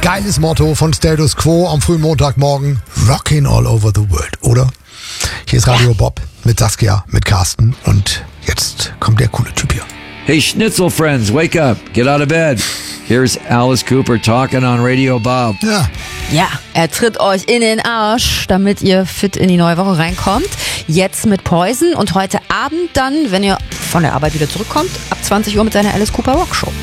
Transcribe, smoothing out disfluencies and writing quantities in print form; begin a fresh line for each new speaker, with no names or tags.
Geiles Motto von Status Quo am frühen Montagmorgen. Rockin' all over the world, oder? Hier ist Radio Bob mit Saskia, mit Carsten und jetzt kommt der coole Typ hier.
Hey Schnitzel friends, wake up, get out of bed. Here's Alice Cooper talking on Radio Bob.
Ja, er tritt euch in den Arsch, damit ihr fit in die neue Woche reinkommt. Jetzt mit Poison und heute Abend dann, wenn ihr von der Arbeit wieder zurückkommt, ab 20 Uhr mit seiner Alice Cooper Rock Show.